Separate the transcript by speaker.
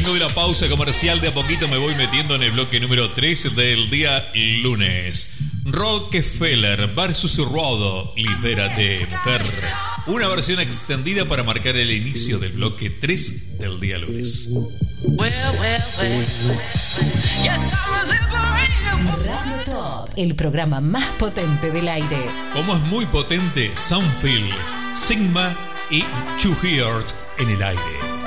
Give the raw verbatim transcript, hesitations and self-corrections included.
Speaker 1: Vengo de la pausa comercial, de a poquito me voy metiendo en el bloque número tres del día lunes. Rockefeller versus Rodo, Libérate, mujer. Una versión extendida para marcar el inicio del bloque tres del día lunes.
Speaker 2: Radio Top, el programa más potente del aire.
Speaker 1: Como es muy potente, Soundfield, Sigma y Two Hearts en el aire.